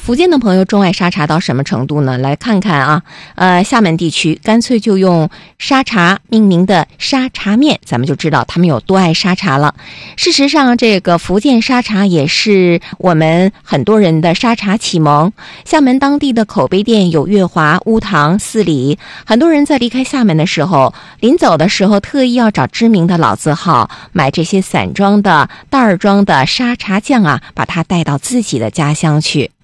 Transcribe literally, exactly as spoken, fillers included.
福建的朋友钟爱沙茶到什么程度呢？来看看啊，呃，厦门地区干脆就用沙茶命名的沙茶面，咱们就知道他们有多爱沙茶了。事实上，这个福建沙茶也是我们很多人的沙茶启蒙。厦门当地的口碑店有月华、乌堂、四里，很多人在离开厦门的时候，临走的时候特意要找知名的老字号，买这些散装的、袋儿装的沙茶酱啊，把它带到自己的家乡去。